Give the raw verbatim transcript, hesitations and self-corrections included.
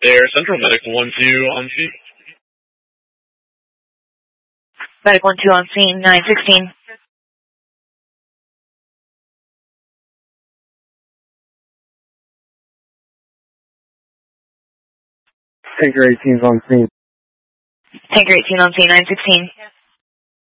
Air Central, Medic one two on scene. Medic one two on scene, nine sixteen. Tanker eighteen's on scene. Tanker eighteen on scene, nine sixteen.